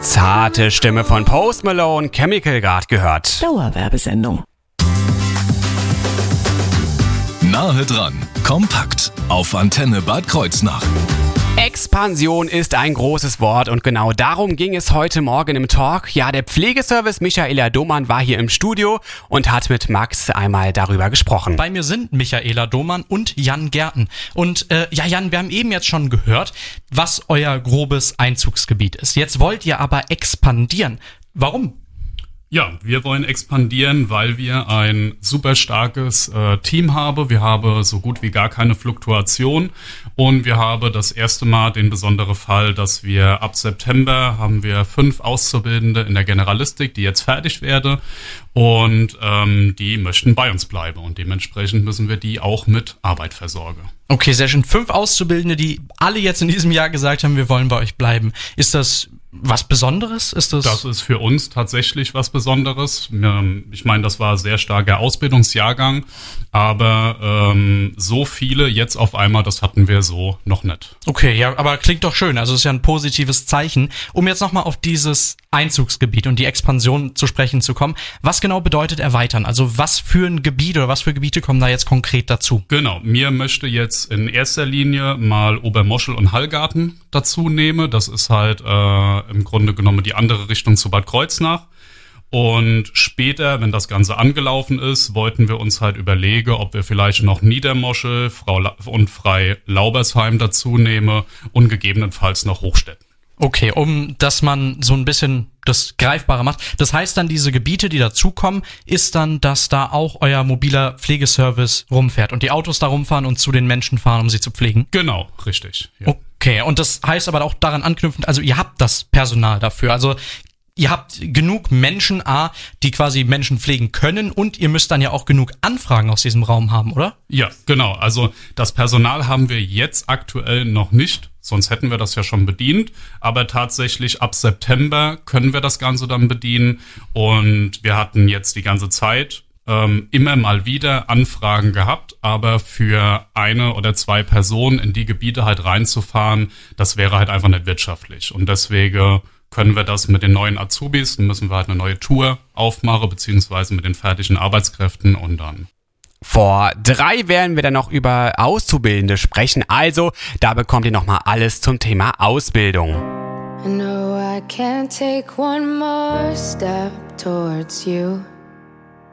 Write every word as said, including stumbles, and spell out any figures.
zarte Stimme von Post Malone, Chemical Guard gehört. Dauerwerbesendung. Nahe dran, kompakt, auf Antenne Bad Kreuznach. Expansion ist ein großes Wort und genau darum ging es heute Morgen im Talk. Ja, der Pflegeservice Michaela Domann war hier im Studio und hat mit Max einmal darüber gesprochen. Bei mir sind Michaela Domann und Jan Gärten. Und äh, ja, Jan, wir haben eben jetzt schon gehört, was euer grobes Einzugsgebiet ist. Jetzt wollt ihr aber expandieren. Warum? Ja, wir wollen expandieren, weil wir ein super starkes äh, Team haben. Wir haben so gut wie gar keine Fluktuation und wir haben das erste Mal den besonderen Fall, dass wir ab September haben wir fünf Auszubildende in der Generalistik, die jetzt fertig werden und ähm, die möchten bei uns bleiben und dementsprechend müssen wir die auch mit Arbeit versorgen. Okay, sehr schön. Fünf Auszubildende, die alle jetzt in diesem Jahr gesagt haben, wir wollen bei euch bleiben. Ist das was Besonderes? Ist das? Das ist für uns tatsächlich was Besonderes. Ich meine, das war ein sehr starker Ausbildungsjahrgang, aber ähm, so viele jetzt auf einmal, das hatten wir so noch nicht. Okay, ja, aber klingt doch schön. Also ist ja ein positives Zeichen. Um jetzt nochmal auf dieses Einzugsgebiet und die Expansion zu sprechen zu kommen, was genau bedeutet erweitern? Also was für ein Gebiet oder was für Gebiete kommen da jetzt konkret dazu? Genau, mir möchte jetzt in erster Linie mal Obermoschel und Hallgarten dazu nehmen. Das ist halt äh, im Grunde genommen die andere Richtung zu Bad Kreuznach. Und später, wenn das Ganze angelaufen ist, wollten wir uns halt überlegen, ob wir vielleicht noch Niedermoschel Frau La- und Frei-Laubersheim dazu nehmen und gegebenenfalls noch Hochstetten. Okay, um dass man so ein bisschen das greifbarer macht. Das heißt dann, diese Gebiete, die dazukommen, ist dann, dass da auch euer mobiler Pflegeservice rumfährt und die Autos da rumfahren und zu den Menschen fahren, um sie zu pflegen? Genau, richtig. Ja. Okay, und das heißt aber auch daran anknüpfend, also ihr habt das Personal dafür, also ihr habt genug Menschen, A, die quasi Menschen pflegen können und ihr müsst dann ja auch genug Anfragen aus diesem Raum haben, oder? Ja, genau. Also das Personal haben wir jetzt aktuell noch nicht, sonst hätten wir das ja schon bedient. Aber tatsächlich ab September können wir das Ganze dann bedienen und wir hatten jetzt die ganze Zeit ähm, immer mal wieder Anfragen gehabt, aber für eine oder zwei Personen in die Gebiete halt reinzufahren, das wäre halt einfach nicht wirtschaftlich und deswegen können wir das mit den neuen Azubis, dann müssen wir halt eine neue Tour aufmachen, beziehungsweise mit den fertigen Arbeitskräften und dann. Vor drei werden wir dann noch über Auszubildende sprechen, also da bekommt ihr nochmal alles zum Thema Ausbildung. I know I can't take one more step towards you.